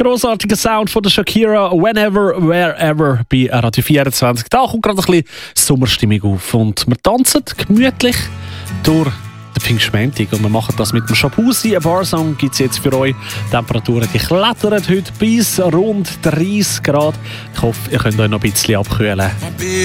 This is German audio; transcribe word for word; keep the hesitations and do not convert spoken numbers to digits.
grossartiger Sound von der Shakira, Whenever, Wherever bei Radio vierundzwanzig. Da kommt gerade ein bisschen Sommerstimmung auf und wir tanzen gemütlich durch den Pfingstmontag und wir machen das mit dem Shabuzi. Ein Barsong gibt es jetzt für euch. Die Temperaturen die klettern heute bis rund dreißig Grad. Ich hoffe, ihr könnt euch noch ein bisschen abkühlen.